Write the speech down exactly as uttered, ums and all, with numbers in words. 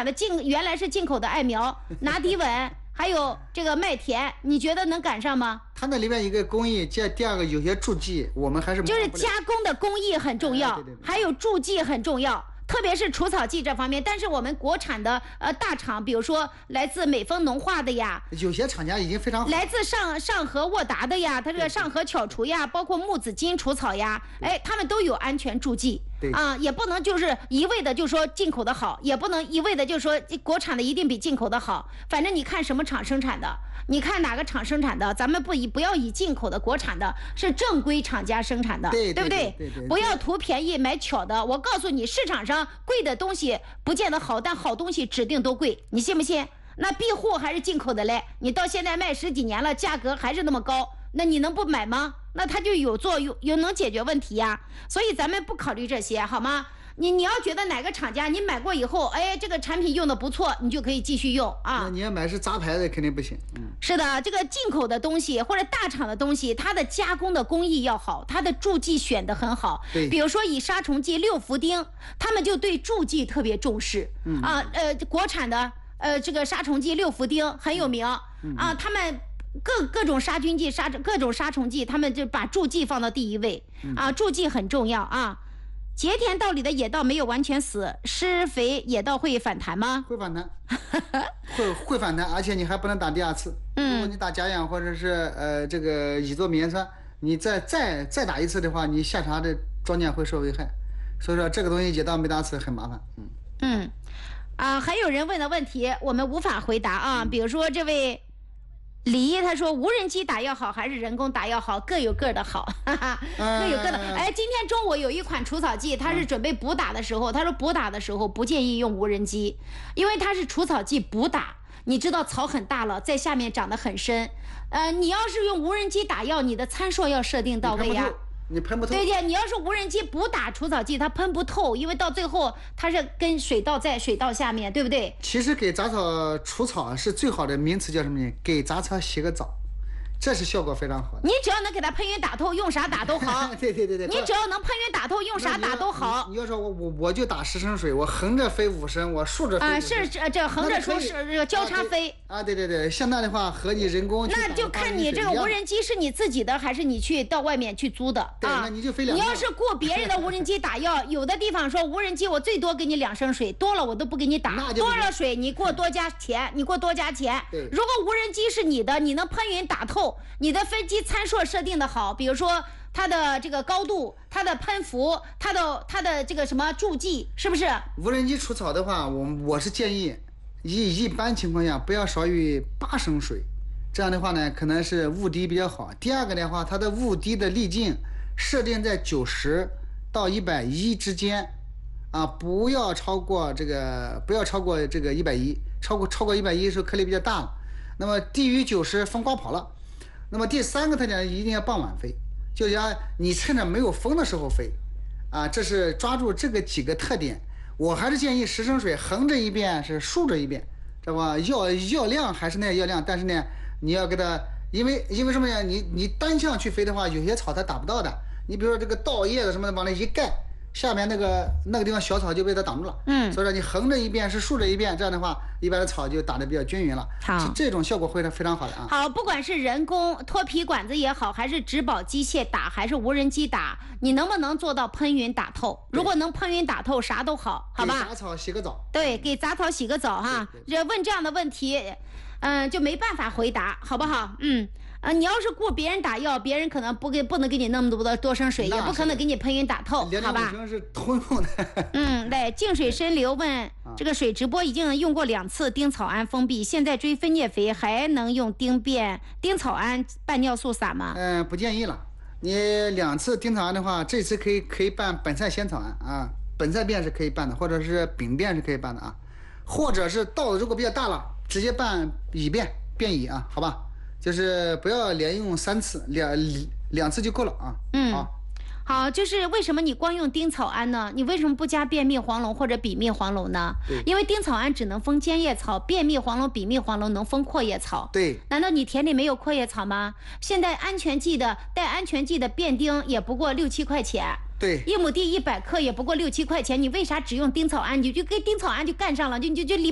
产的进原来是进口的艾苗、拿迪稳，还有这个麦田，你觉得能赶上吗？ 它那里面一个工艺，这第二个有些助剂，我们还是就是加工的工艺很重要，哎、对对对还有助剂很重要。特别是除草剂这方面，但是我们国产的呃大厂，比如说来自美丰农化的呀， 有些厂家已经非常好， 来自上上合沃达的呀，它这个上合巧除呀，包括木子金除草呀，哎，他们都有安全助剂。啊，也不能就是一味的就说进口的好，也不能一味的就说国产的一定比进口的好。反正你看什么厂生产的，你看哪个厂生产的，咱们不以不要以进口的，国产的是正规厂家生产的， 对对不对？ 对对对， 不要图便宜买巧的。我告诉你，市场上贵的东西不见得好，但好东西指定都贵，你信不信？那庇护还是进口的嘞，你到现在卖十几年了，价格还是那么高，那你能不买吗？那它就有做有有能解决问题呀、啊，所以咱们不考虑这些，好吗？你你要觉得哪个厂家你买过以后，哎，这个产品用的不错，你就可以继续用啊。 那你要买是杂牌的肯定不行。嗯， 是的，这个进口的东西或者大厂的东西，它的加工的工艺要好，它的助剂选得很好。 对， 比如说以杀虫剂六氟丁，他们就对助剂特别重视。嗯啊，呃，国产的呃这个杀虫剂六氟丁很有名、嗯、啊，他们。各各种杀菌剂、杀各种杀虫剂，他们就把助剂放到第一位啊，助剂很重要啊。节田道里的野稻没有完全死，施肥野稻会反弹吗？ 会反弹，会会反弹，而且你还不能打第二次。嗯，如果你打甲氧或者是呃这个乙唑丙酸，你再再再打一次的话，你下茬的庄稼会受危害。所以说这个东西野稻没打死很麻烦。嗯嗯啊，还有人问的问题我们无法回答啊，比如说这位。李他说无人机打药好还是人工打药好，各有各的好，哈哈，各有各的。哎，今天中午有一款除草剂，它是准备补打的时候，他说补打的时候不建议用无人机，因为它是除草剂补打，你知道草很大了，在下面长得很深，呃，你要是用无人机打药，你的参数要设定到位呀。 你喷不透， 对对，你要是无人机补打除草剂，它喷不透，因为到最后它是跟水稻在水稻下面，对不对？ 其实给杂草除草是最好的名词叫什么呢？给杂草洗个澡，这是效果非常好的。 你只要能给它喷匀打透，用啥打都好。 对对对对， 你只要能喷匀打透，用啥打都好。 你要说我我我就打十升水，我横着飞五升，我竖着飞五升。啊， 是这这横着说是这个交叉飞。 啊，对对对，现在的话和你人工那就看你这个无人机是你自己的还是你去到外面去租的。 对，那你就飞两。 你要是雇别人的无人机打药，有的地方说无人机我最多给你两升水，多了我都不给你打。多了水你给我多加钱，你给我多加钱。 对， 如果无人机是你的，你能喷匀打透，你的飞机参数设定的好，比如说它的这个高度、它的喷幅、它的它的这个什么助剂，是不是？ 无人机除草的话，我我是建议一一般情况下不要少于八升水，这样的话呢，可能是雾滴比较好。第二个的话，它的雾滴的粒径设定在九十到一百一之间，啊，不要超过这个，不要超过这个一百一，超过超过一百一的时候颗粒比较大了。那么低于九十，风刮跑了。那么第三个特点一定要傍晚飞，就像你趁着没有风的时候飞，啊，这是抓住这个几个特点。我还是建议十升水横着一遍是竖着一遍，知道吧？药药量还是那药量，但是呢，你要给它，因为因为什么呀？你你单向去飞的话，有些草它打不到的。你比如说这个稻叶子什么的往那一盖，下面那个那个地方小草就被它挡住了。嗯，所以说你横着一遍是竖着一遍，这样的话，一般的草就打得比较均匀了。 好， 这种效果会非常好的啊。 好，不管是人工脱皮管子也好，还是植保机械打，还是无人机打，你能不能做到喷匀打透？如果能喷匀打透，啥都好，好吧？ 给杂草洗个澡。 对，给杂草洗个澡哈。这问这样的问题，嗯、呃，就没办法回答，好不好？嗯。啊，你要是雇别人打药，别人可能不给不能给你那么多的多升水，也不可能给你喷匀打透，好吧？ 是通用的。 嗯，对，静水深流问这个水直播已经用过两次丁草胺封闭，现在追分蘖肥还能用丁变丁草胺拌尿素撒吗？ 嗯、呃，不建议了。你两次丁草胺的话，这次可以可以拌本菜鲜草胺啊，本菜变是可以拌的，或者是丙变是可以拌的啊，或者是稻子如果比较大了，直接拌乙变变乙啊，好吧？就是不要连用三次，两两次就够了啊。 嗯， 好， 好，就是为什么你光用丁草胺呢？你为什么不加变蜜黄龙或者比蜜黄龙呢？ 对， 因为丁草胺只能封尖叶草，变蜜黄龙、比蜜黄龙能封阔叶草。 对， 难道你田里没有阔叶草吗？现在安全剂的带安全剂的变丁也不过六七块钱。 对， 一亩地一百克也不过六七块钱，你为啥只用丁草胺？你就跟丁草胺就干上了，就你就就离。